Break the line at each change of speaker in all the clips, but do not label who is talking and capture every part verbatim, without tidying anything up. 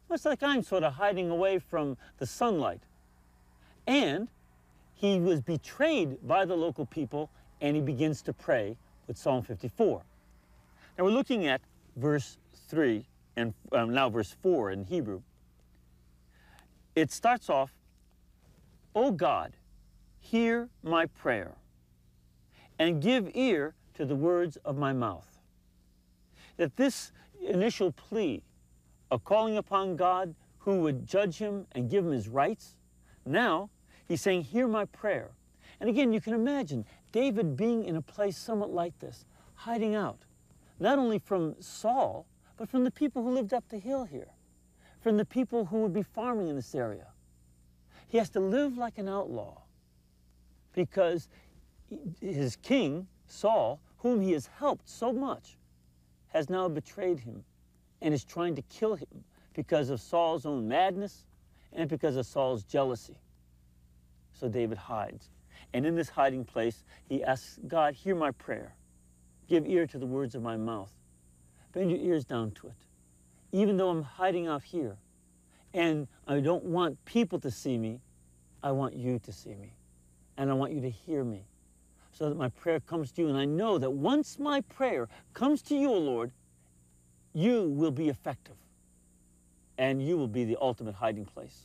much like I'm sort of hiding away from the sunlight. And he was betrayed by the local people, and he begins to pray with Psalm fifty-four. Now we're looking at verse three, and um, now verse four in Hebrew. It starts off, O God, hear my prayer, and give ear to the words of my mouth. That this initial plea of calling upon God who would judge him and give him his rights, now he's saying, hear my prayer. And again, you can imagine David being in a place somewhat like this, hiding out, not only from Saul, but from the people who lived up the hill here, from the people who would be farming in this area. He has to live like an outlaw because his king, Saul, whom he has helped so much, has now betrayed him and is trying to kill him because of Saul's own madness and because of Saul's jealousy. So David hides. And in this hiding place, he asks, God, hear my prayer. Give ear to the words of my mouth. Bend your ears down to it. Even though I'm hiding out here, and I don't want people to see me, I want you to see me. And I want you to hear me, so that my prayer comes to you. And I know that once my prayer comes to you, O Lord, you will be effective. And you will be the ultimate hiding place.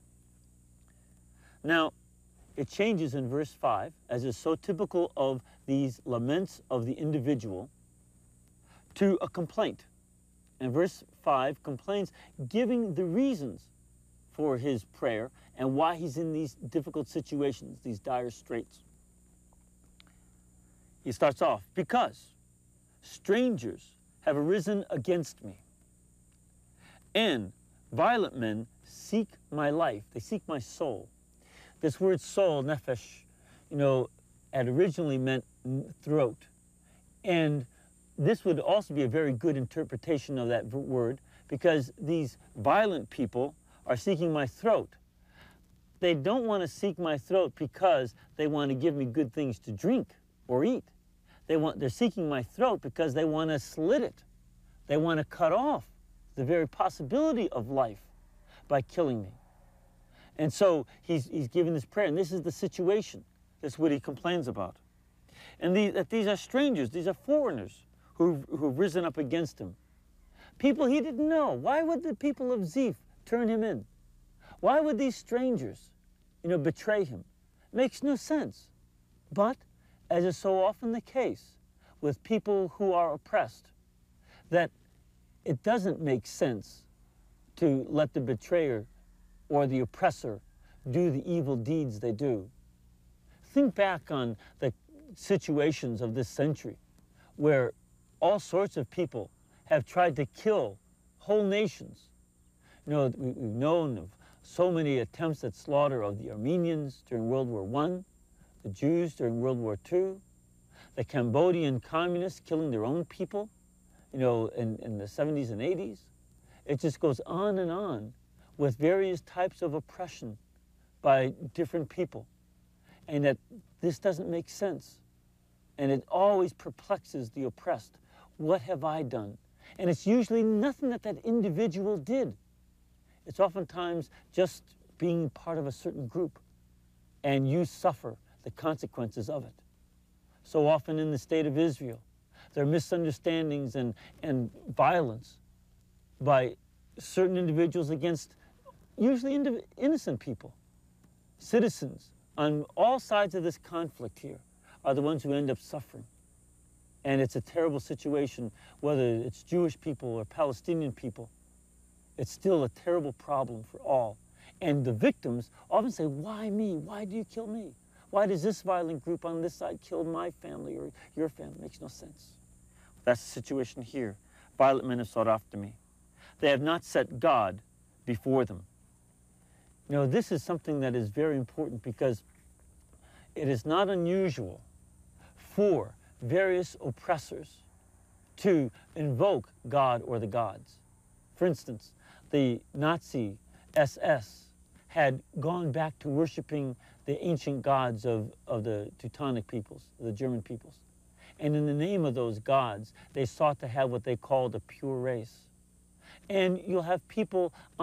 Now, it changes in verse five, as is so typical of these laments of the individual, to a complaint. And verse five complains, giving the reasons for his prayer and why he's in these difficult situations, these dire straits. He starts off, because strangers have arisen against me, and violent men seek my life. They seek my soul. This word soul, nephesh, you know, had originally meant throat. And this would also be a very good interpretation of that word, because these violent people are seeking my throat. They don't want to seek my throat because they want to give me good things to drink or eat. They want, they're seeking my throat because they want to slit it. They want to cut off the very possibility of life by killing me. And so he's, he's giving this prayer, and this is the situation. This is what he complains about. And these, that these are strangers, these are foreigners who've, who've risen up against him. People he didn't know. Why would the people of Ziph turn him in? Why would these strangers, you know, betray him? Makes no sense. But, as is so often the case with people who are oppressed, that it doesn't make sense to let the betrayer or the oppressor do the evil deeds they do. Think back on the situations of this century where all sorts of people have tried to kill whole nations. You know, we've known of so many attempts at slaughter of the Armenians during World War One, the Jews during World War Two, the Cambodian communists killing their own people, you know, in, in the seventies and eighties. It just goes on and on with various types of oppression by different people. And that this doesn't make sense. And it always perplexes the oppressed. What have I done? And it's usually nothing that that individual did. It's oftentimes just being part of a certain group, and you suffer the consequences of it. So often in the state of Israel, there are misunderstandings and, and violence by certain individuals against usually innocent people. Citizens on all sides of this conflict here are the ones who end up suffering. And it's a terrible situation, whether it's Jewish people or Palestinian people. It's still a terrible problem for all. And the victims often say, why me? Why do you kill me? Why does this violent group on this side kill my family or your family? It makes no sense. That's the situation here. Violent men have sought after me. They have not set God before them. You know, this is something that is very important, because it is not unusual for various oppressors to invoke God or the gods. For instance, the Nazi S S had gone back to worshiping the ancient gods of, of the Teutonic peoples, the German peoples. And in the name of those gods, they sought to have what they called a pure race. And you'll have people